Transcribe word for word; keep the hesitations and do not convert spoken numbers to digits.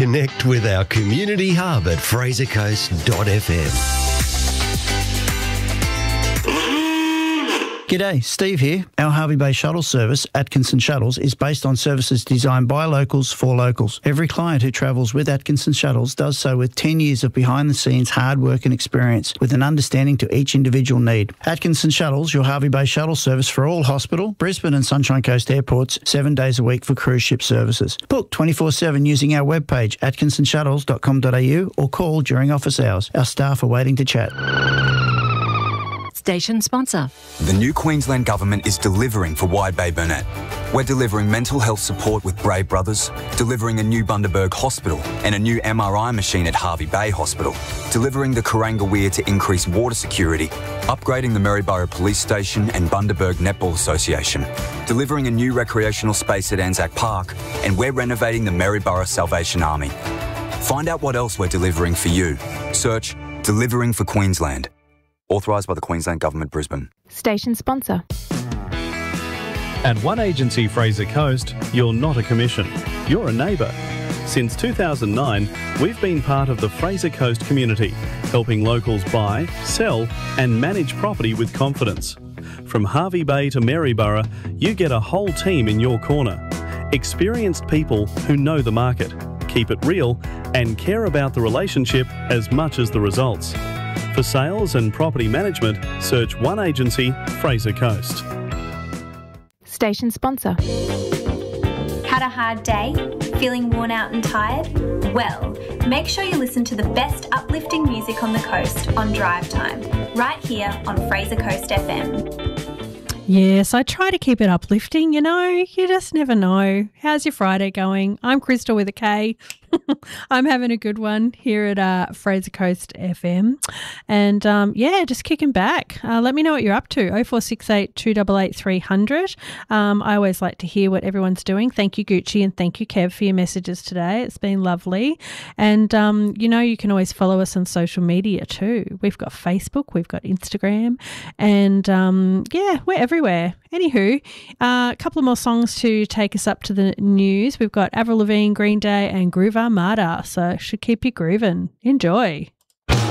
Connect with our community hub at fraser coast dot f m. G'day, Steve here. Our Harvey Bay shuttle service, Atkinson Shuttles, is based on services designed by locals for locals. Every client who travels with Atkinson Shuttles does so with ten years of behind-the-scenes hard work and experience, with an understanding to each individual need. Atkinson Shuttles, your Harvey Bay shuttle service for all hospital, Brisbane and Sunshine Coast airports, seven days a week for cruise ship services. Book twenty-four seven using our webpage, atkinson shuttles dot com dot a u, or call during office hours. Our staff are waiting to chat. Station sponsor. The new Queensland Government is delivering for Wide Bay Burnett. We're delivering mental health support with Brave Brothers, delivering a new Bundaberg Hospital and a new M R I machine at Harvey Bay Hospital, delivering the Kuranga Weir to increase water security, upgrading the Maryborough Police Station and Bundaberg Netball Association, delivering a new recreational space at Anzac Park, and we're renovating the Maryborough Salvation Army. Find out what else we're delivering for you. Search Delivering for Queensland. Authorised by the Queensland Government, Brisbane. Station sponsor. At One Agency Fraser Coast, you're not a commission, you're a neighbour. Since two thousand nine, we've been part of the Fraser Coast community, helping locals buy, sell and manage property with confidence. From Harvey Bay to Maryborough, you get a whole team in your corner. Experienced people who know the market, keep it real and care about the relationship as much as the results. For sales and property management, search One Agency, Fraser Coast. Station sponsor. Had a hard day? Feeling worn out and tired? Well, make sure you listen to the best uplifting music on the coast on Drive Time, right here on Fraser Coast F M. Yes, I try to keep it uplifting, you know. You just never know. How's your Friday going? I'm Crystal with a K. I'm having a good one here at uh, Fraser Coast F M. And, um, yeah, just kicking back. Uh, let me know what you're up to, oh four six eight, two eight eight, three hundred. Um, I always like to hear what everyone's doing. Thank you, Gucci, and thank you, Kev, for your messages today. It's been lovely. And, um, you know, you can always follow us on social media too. We've got Facebook, we've got Instagram, and, um, yeah, we're everywhere. Anywho, uh, a couple of more songs to take us up to the news. We've got Avril Lavigne, Green Day and Groove Armada, so should keep you grooving. Enjoy.